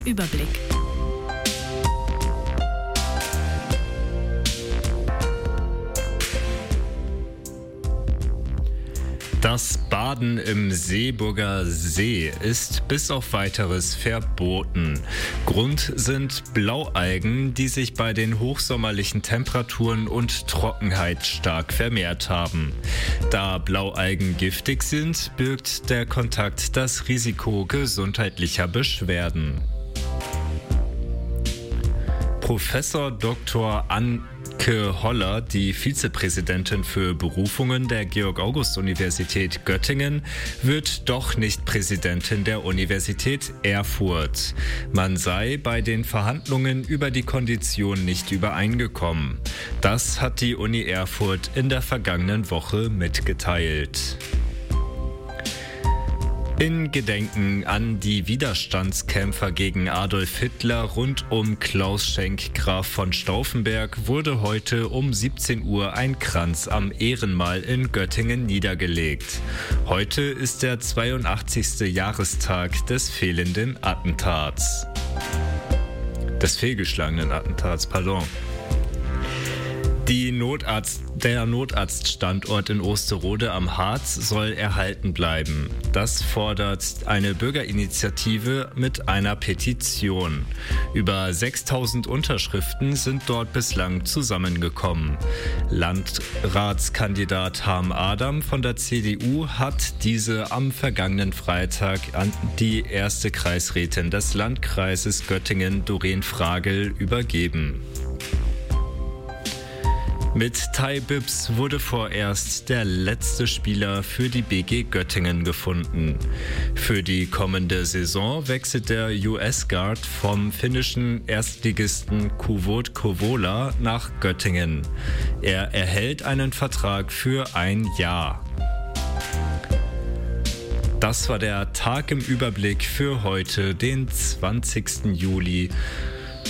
Überblick. Das Baden im Seeburger See ist bis auf Weiteres verboten. Grund sind Blaualgen, die sich bei den hochsommerlichen Temperaturen und Trockenheit stark vermehrt haben. Da Blaualgen giftig sind, birgt der Kontakt das Risiko gesundheitlicher Beschwerden. Professor Dr. Anke Holler, die Vizepräsidentin für Berufungen der Georg-August-Universität Göttingen, wird doch nicht Präsidentin der Universität Erfurt. Man sei bei den Verhandlungen über die Kondition nicht übereingekommen. Das hat die Uni Erfurt in der vergangenen Woche mitgeteilt. In Gedenken an die Widerstandskämpfer gegen Adolf Hitler rund um Klaus Schenk Graf von Stauffenberg wurde heute um 17 Uhr ein Kranz am Ehrenmal in Göttingen niedergelegt. Heute ist der 82. Jahrestag des fehlgeschlagenen Attentats. Der Notarztstandort in Osterode am Harz soll erhalten bleiben. Das fordert eine Bürgerinitiative mit einer Petition. Über 6.000 Unterschriften sind dort bislang zusammengekommen. Landratskandidat Harm Adam von der CDU hat diese am vergangenen Freitag an die erste Kreisrätin des Landkreises Göttingen, Doreen Fragel, übergeben. Mit Tai Bips wurde vorerst der letzte Spieler für die BG Göttingen gefunden. Für die kommende Saison wechselt der US-Guard vom finnischen Erstligisten KuVot Kouvola nach Göttingen. Er erhält einen Vertrag für ein Jahr. Das war der Tag im Überblick für heute, den 20. Juli.